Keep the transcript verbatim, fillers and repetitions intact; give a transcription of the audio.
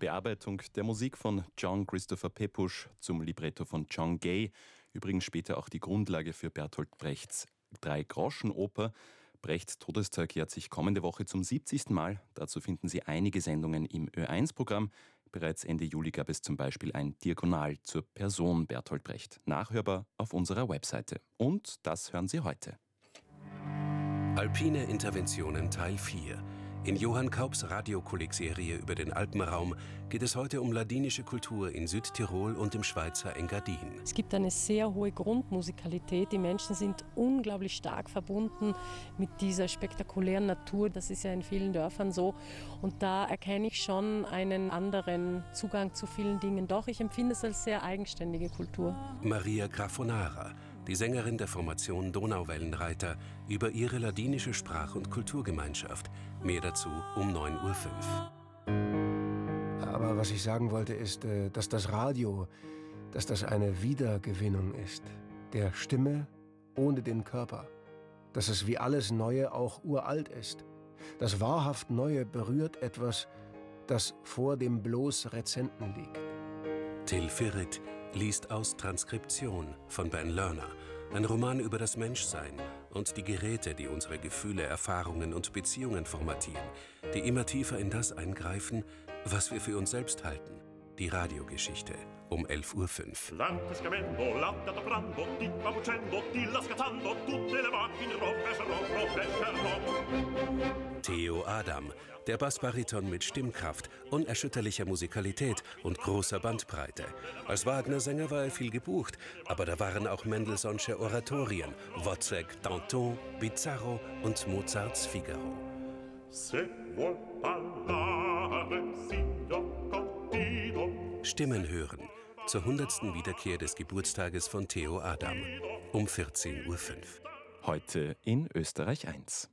Bearbeitung der Musik von John Christopher Pepusch zum Libretto von John Gay. Übrigens später auch die Grundlage für Bertolt Brechts Drei-Groschen-Oper. Brechts Todestag jährt sich kommende Woche zum siebzigsten Mal. Dazu finden Sie einige Sendungen im Ö eins Programm. Bereits Ende Juli gab es zum Beispiel ein Diagonal zur Person Bertolt Brecht. Nachhörbar auf unserer Webseite. Und das hören Sie heute. Alpine Interventionen Teil vier. In Johann Kaup's Radiokolleg-Serie über den Alpenraum geht es heute um ladinische Kultur in Südtirol und im Schweizer Engadin. Es gibt eine sehr hohe Grundmusikalität. Die Menschen sind unglaublich stark verbunden mit dieser spektakulären Natur. Das ist ja in vielen Dörfern so. Und da erkenne ich schon einen anderen Zugang zu vielen Dingen. Doch, ich empfinde es als sehr eigenständige Kultur. Maria Graffonara, die Sängerin der Formation Donauwellenreiter, über ihre ladinische Sprach- und Kulturgemeinschaft. Mehr dazu um neun Uhr fünf. Aber was ich sagen wollte ist, dass das Radio, dass das eine Wiedergewinnung ist. Der Stimme ohne den Körper. Dass es wie alles Neue auch uralt ist. Das wahrhaft Neue berührt etwas, das vor dem bloß Rezenten liegt. Till Firrit liest aus Transkription von Ben Lerner, ein Roman über das Menschsein und die Geräte, die unsere Gefühle, Erfahrungen und Beziehungen formatieren, die immer tiefer in das eingreifen, was wir für uns selbst halten. Die Radiogeschichte um elf Uhr fünf. Theo Adam, der Bassbariton mit Stimmkraft, unerschütterlicher Musikalität und großer Bandbreite. Als Wagner-Sänger war er viel gebucht, aber da waren auch Mendelssohnsche Oratorien, Wozzeck, Danton, Bizarro und Mozarts Figaro. Stimmen hören zur hundertsten Wiederkehr des Geburtstages von Theo Adam um vierzehn Uhr fünf. Heute in Österreich eins.